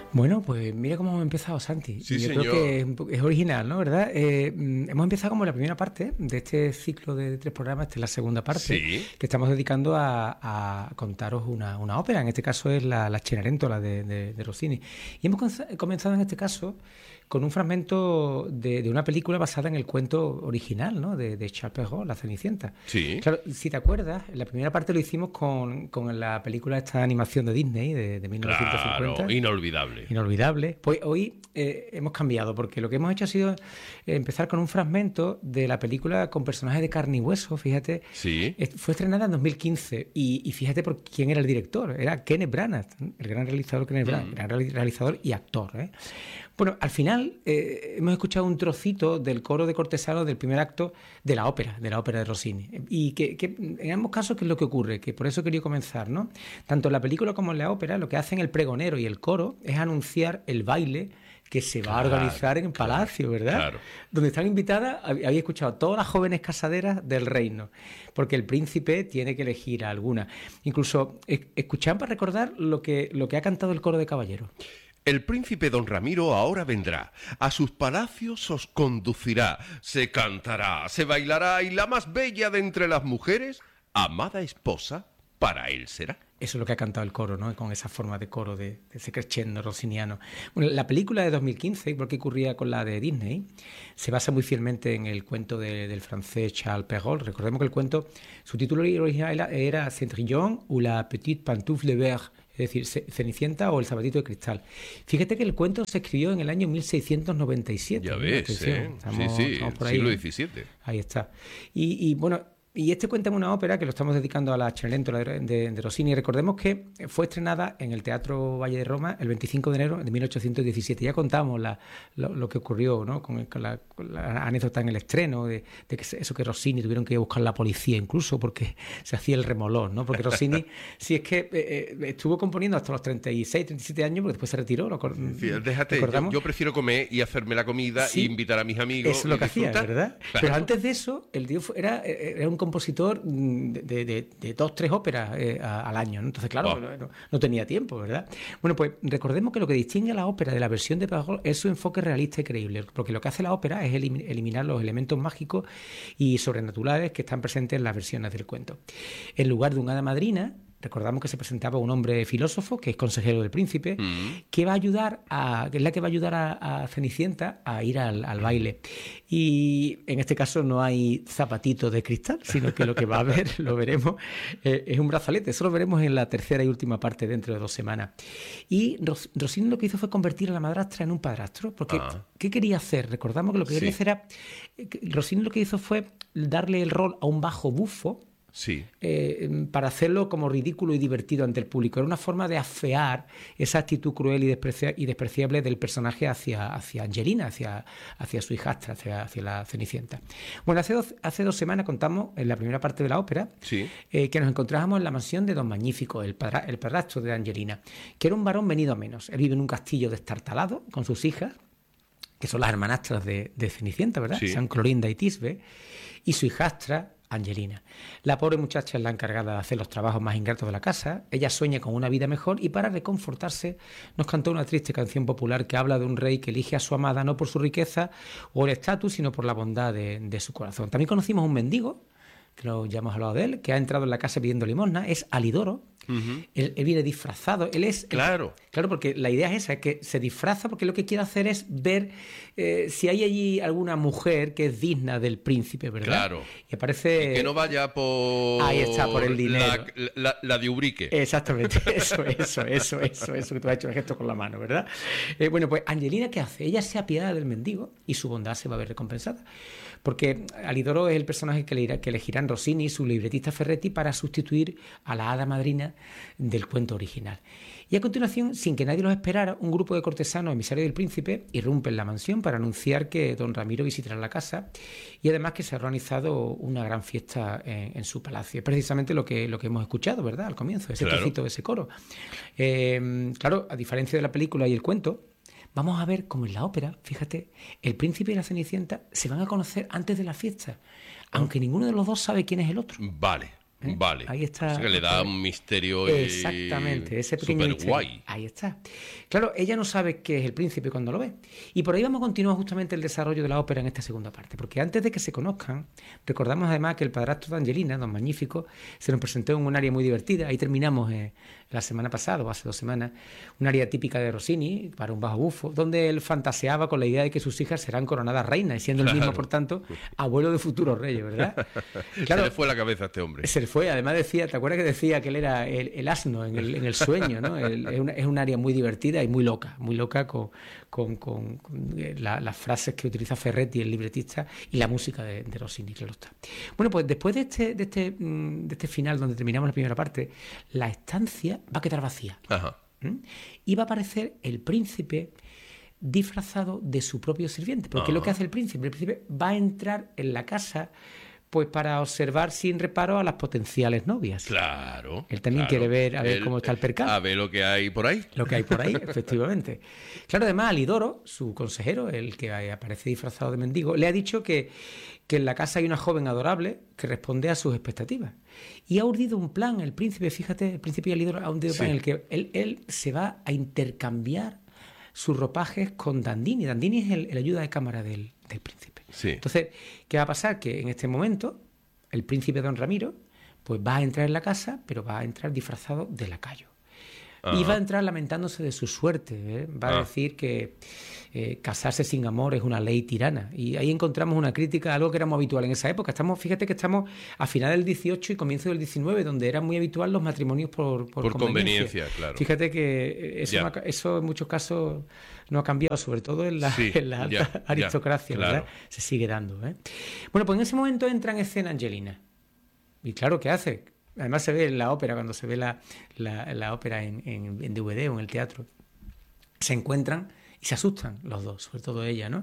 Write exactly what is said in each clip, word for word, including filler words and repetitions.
Bueno, pues mira cómo hemos empezado, Santi. Sí, Yo señor. creo que es, un po- es original, ¿no? ¿Verdad? Eh, mm, hemos empezado como la primera parte de este ciclo de tres programas, esta es la segunda parte, Sí. que estamos dedicando a, a contaros una, una ópera. En este caso es la, la Cenerentola de, de, de Rossini. Y hemos conza- comenzado en este caso con un fragmento de, de una película basada en el cuento original, ¿no? De, de Charles Perrault, La Cenicienta. Sí. Claro, si te acuerdas, la primera parte lo hicimos con, con la película esta animación de Disney de, de mil novecientos cincuenta. Claro, inolvidable. Inolvidable. Pues hoy eh, hemos cambiado, porque lo que hemos hecho ha sido eh, empezar con un fragmento de la película con personajes de carne y hueso, fíjate. Sí. Eh, Fue estrenada en dos mil quince y, y fíjate por quién era el director. Era Kenneth Branagh, el gran realizador Kenneth Branagh, Mm. gran reali- realizador y actor, ¿eh? Bueno, al final eh, hemos escuchado un trocito del coro de cortesanos del primer acto de la ópera, de la ópera de Rossini. Y que, que en ambos casos, ¿qué es lo que ocurre? Que por eso quería comenzar, ¿no? Tanto en la película como en la ópera, lo que hacen el pregonero y el coro es anunciar el baile que se va Claro, a organizar en claro, Palacio, ¿verdad? claro. Donde están invitadas, hab- había escuchado todas las jóvenes casaderas del reino, porque el príncipe tiene que elegir a alguna. Incluso es- escuchaban para recordar lo que, lo que ha cantado el coro de caballeros. El príncipe don Ramiro ahora vendrá, a sus palacios os conducirá, se cantará, se bailará y la más bella de entre las mujeres, amada esposa, para él será. Eso es lo que ha cantado el coro, ¿no? Con esa forma de coro, de, de ese crescendo rossiniano. Bueno, la película de dos mil quince, igual que ocurría con la de Disney, se basa muy fielmente en el cuento de- del francés Charles Perrault. Recordemos que el cuento, su título original era, era Cendrillon ou la petite pantoufle verte, es decir, Ce- Cenicienta o el zapatito de cristal. Fíjate que el cuento se escribió en el año mil seiscientos noventa y siete. Ya ¿no? ves, Atención, ¿eh? estamos- sí, sí, estamos por ahí, siglo ¿eh? diecisiete. Ahí está. Y, y, bueno, y este cuenta en una ópera que lo estamos dedicando a la Cenerentola de, de, de Rossini. Recordemos que fue estrenada en el Teatro Valle de Roma el veinticinco de enero de mil ochocientos diecisiete. Ya contamos la, lo, lo que ocurrió, ¿no? con, con, la, con la anécdota en el estreno, de, de que eso que Rossini tuvieron que ir a buscar la policía incluso porque se hacía el remolón, ¿no? Porque Rossini, sí es que eh, eh, estuvo componiendo hasta los treinta y seis, treinta y siete años, porque después se retiró. ¿Lo, Fíjate, déjate, yo, ¿recordamos? yo prefiero comer y hacerme la comida Sí. y invitar a mis amigos. Eso es lo y que hacía, disfrutar. ¿verdad? Claro. Pero antes de eso, el tío fue- era, era un compositor mm, de, de- de- de dos, tres óperas eh, a- al año, ¿no? Entonces, claro, Oh. no, no- no tenía tiempo, ¿verdad? Bueno, pues recordemos que lo que distingue a la ópera de la versión de Perrault es su enfoque realista y creíble, porque lo que hace la ópera es elim- eliminar los elementos mágicos y sobrenaturales que están presentes en las versiones del cuento. En lugar de una hada madrina, recordamos que se presentaba un hombre filósofo, que es consejero del príncipe, Mm. que va a ayudar a, que es la que va a ayudar a, a Cenicienta a ir al, al baile. Y en este caso no hay zapatito de cristal, sino que lo que va a haber, lo veremos, eh, es un brazalete. Eso lo veremos en la tercera y última parte dentro de dos semanas. Y Ros- Rossini lo que hizo fue convertir a la madrastra en un padrastro, porque Ah. ¿qué quería hacer? Recordamos que lo que quería Sí. hacer era, eh, que Rossini lo que hizo fue darle el rol a un bajo bufo, Sí. eh, para hacerlo como ridículo y divertido ante el público. Era una forma de afear esa actitud cruel y, desprecia- y despreciable del personaje hacia, hacia Angelina, hacia, hacia su hijastra, hacia, hacia la Cenicienta. Bueno, hace dos, hace dos semanas contamos en la primera parte de la ópera Sí. eh, que nos encontrábamos en la mansión de Don Magnífico, el, padra- el padrastro de Angelina, que era un varón venido a menos. Él vive en un castillo destartalado con sus hijas, que son las hermanastras de, de Cenicienta, ¿verdad? Sí. San Clorinda y Tisbe, y su hijastra, Angelina. La pobre muchacha es la encargada de hacer los trabajos más ingratos de la casa. Ella sueña con una vida mejor y para reconfortarse nos cantó una triste canción popular que habla de un rey que elige a su amada no por su riqueza o el estatus, sino por la bondad de, de su corazón. También conocimos a un mendigo, que lo, ya hemos hablado de él, que ha entrado en la casa pidiendo limosna, es Alidoro. Ujú. Él, él viene disfrazado, él es... Claro. Claro, porque la idea es esa, es que se disfraza porque lo que quiere hacer es ver eh, si hay allí alguna mujer que es digna del príncipe, ¿verdad? Claro. Y aparece... Que no vaya por... Ahí está, por el dinero. La, la, la de Ubrique. Exactamente, eso, eso, eso, eso, eso que tú has hecho el gesto con la mano, ¿verdad? Eh, bueno, pues Angelina, ¿qué hace? Ella se apiada del mendigo y su bondad se va a ver recompensada. Porque Alidoro es el personaje que, le, que elegirán Rossini y su libretista Ferretti para sustituir a la hada madrina del cuento original. Y a continuación, sin que nadie los esperara, un grupo de cortesanos emisarios del príncipe irrumpen la mansión para anunciar que don Ramiro visitará la casa y además que se ha organizado una gran fiesta en, en su palacio. Es precisamente lo que, lo que hemos escuchado, ¿verdad? Al comienzo, ese Claro. trocito de ese coro. Eh, claro, a diferencia de la película y el cuento, vamos a ver como en la ópera, fíjate, el príncipe y la Cenicienta se van a conocer antes de la fiesta, aunque ninguno de los dos sabe quién es el otro. Vale. ¿eh? Vale. Ahí está. O sea que le da un misterio Exactamente, ese pequeño súper misterio. guay. Ahí está. Claro, ella no sabe qué es el príncipe cuando lo ve. Y por ahí vamos a continuar justamente el desarrollo de la ópera en esta segunda parte. Porque antes de que se conozcan, recordamos además que el padrastro de Angelina, don Magnífico, se nos presentó en un área muy divertida. Ahí terminamos eh, la semana pasada, o hace dos semanas, un área típica de Rossini, para un bajo bufo, donde él fantaseaba con la idea de que sus hijas serán coronadas reinas, y siendo claro. el mismo, por tanto, abuelo de futuros reyes, ¿verdad? Claro, se le fue la cabeza a este hombre. Se le fue, además decía, ¿te acuerdas que decía que él era el, el asno en el, en el sueño, ¿no? El, es, una, es un área muy divertida y muy loca, muy loca con, con, con, con la, las frases que utiliza Ferretti, el libretista, y la música de, de Rossini, claro está. Bueno, pues después de este, de, este, de este final donde terminamos la primera parte, la estancia va a quedar vacía. Ajá. ¿Mm? Y va a aparecer el príncipe disfrazado de su propio sirviente, porque Ajá. lo que hace el príncipe, el príncipe va a entrar en la casa pues para observar sin reparo a las potenciales novias. Claro. Él también claro. quiere ver a ver Él, cómo está el percal. A ver lo que hay por ahí. Lo que hay por ahí, efectivamente. Claro, además, Alidoro, su consejero, el que aparece disfrazado de mendigo, le ha dicho que, que en la casa hay una joven adorable que responde a sus expectativas. Y ha urdido un plan, el príncipe, fíjate, el príncipe Alidoro ha urdido un plan sí. en el que él, él se va a intercambiar sus ropajes con Dandini. Dandini es el, el ayuda de cámara del, del príncipe. Sí. Entonces, ¿qué va a pasar? Que en este momento el príncipe Don Ramiro pues va a entrar en la casa, pero va a entrar disfrazado de lacayo. Ajá. Y va a entrar lamentándose de su suerte, ¿eh? Va a ah. decir que eh, casarse sin amor es una ley tirana. Y ahí encontramos una crítica a algo que era muy habitual en esa época. Estamos, fíjate que estamos a final del dieciocho y comienzo del diecinueve, donde era muy habitual los matrimonios por, por, por conveniencia. conveniencia. Claro. Fíjate que eso, no, eso en muchos casos no ha cambiado, sobre todo en la, sí, en la alta ya, aristocracia, ya, claro. ¿verdad? Se sigue dando, ¿eh? Bueno, pues en ese momento entra en escena Angelina. Y claro, ¿qué hace? Además se ve en la ópera, cuando se ve la, la, la ópera en, en, en D V D o en el teatro, se encuentran y se asustan los dos, sobre todo ella, ¿no?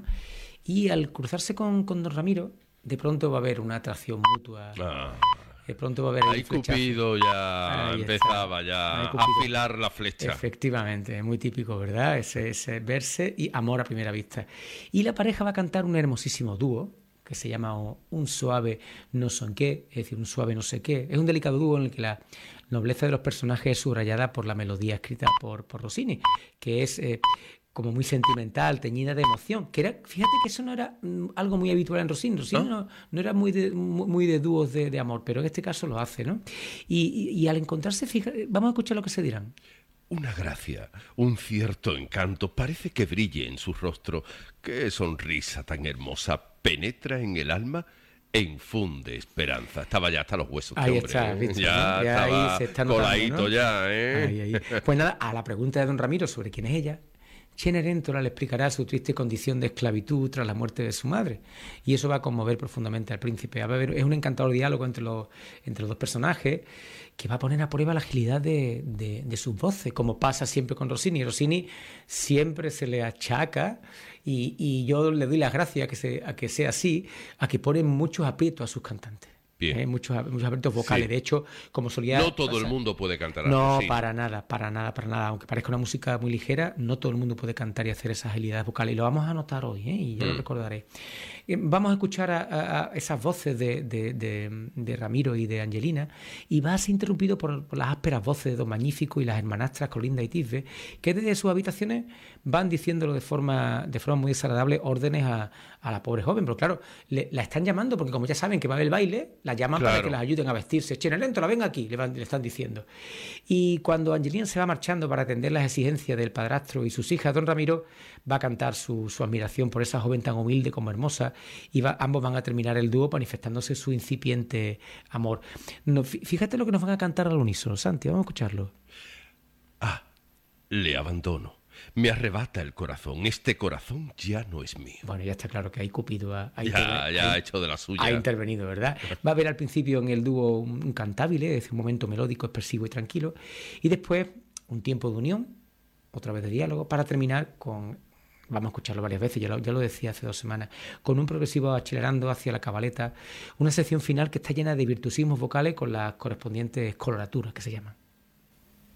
Y al cruzarse con, con Don Ramiro, de pronto va a haber una atracción mutua. Ah. De pronto va a haber ahí Cupido ya Ahí empezaba está. ya a afilar la flecha. Efectivamente, muy típico, ¿verdad? Ese, ese verse y amor a primera vista. Y la pareja va a cantar un hermosísimo dúo que se llama Un suave no sé qué, es decir, un suave no sé qué. Es un delicado dúo en el que la nobleza de los personajes es subrayada por la melodía escrita por, por Rossini, que es eh, como muy sentimental, teñida de emoción. Que era, fíjate que eso no era mm, algo muy habitual en Rossini. Rossini ¿no? No, no era muy de, muy de dúos de, de amor, pero en este caso lo hace, ¿no? Y, y, y al encontrarse, fíjate, vamos a escuchar lo que se dirán. Una gracia, un cierto encanto parece que brille en su rostro. Qué sonrisa tan hermosa penetra en el alma e infunde esperanza. Estaba ya hasta los huesos. Ahí hombre, está, ¿eh? ¿viste? Ya, ya estaba ahí se está notando, coladito ¿no? ya, ¿eh? Ahí, ahí. Pues nada, a la pregunta de Don Ramiro sobre quién es ella, Cenerentola le explicará su triste condición de esclavitud tras la muerte de su madre. Y eso va a conmover profundamente al príncipe. Va a haber, es un encantador diálogo entre los, entre los dos personajes que va a poner a prueba la agilidad de, de, de sus voces, como pasa siempre con Rossini. Rossini siempre se le achaca, y, y yo le doy las gracias a que, se, a que sea así, a que pone muchos aprietos a sus cantantes. ¿eh? Muchos, muchos aprietos vocales. Sí. De hecho, como solía No todo pasar, el mundo puede cantar. No, sí. para nada, para nada, para nada. Aunque parezca una música muy ligera, no todo el mundo puede cantar y hacer esas agilidades vocales. Y lo vamos a notar hoy, ¿eh? Y yo mm. lo recordaré. Eh, vamos a escuchar a, a, a esas voces de, de, de, de Ramiro y de Angelina, y va a ser interrumpido por, por las ásperas voces de Don Magnífico y las hermanastras Colinda y Tisbe, que desde sus habitaciones van diciéndolo de forma, de forma muy desagradable órdenes a, a la pobre joven. Pero claro, le, la están llamando porque como ya saben que va a haber el baile, la llaman claro. para que las ayuden a vestirse. Cenerentola, venga aquí, le, van, le están diciendo. Y cuando Angelina se va marchando para atender las exigencias del padrastro y sus hijas, Don Ramiro va a cantar su, su admiración por esa joven tan humilde como hermosa, y va, ambos van a terminar el dúo manifestándose su incipiente amor. No, fíjate lo que nos van a cantar al unísono, Santi, vamos a escucharlo. Ah, le abandono. Me arrebata el corazón. Este corazón ya no es mío. Bueno, ya está claro que ahí Cupido ha, ha, ya, ya ha hecho de la suya. Ha intervenido, ¿verdad? Va a haber al principio en el dúo un, un cantabile, es decir, un momento melódico, expresivo y tranquilo, y después un tiempo de unión, otra vez de diálogo, para terminar con, vamos a escucharlo varias veces, ya lo, ya lo decía hace dos semanas, con un progresivo acelerando hacia la cabaleta, una sección final que está llena de virtuosismos vocales con las correspondientes coloraturas que se llaman.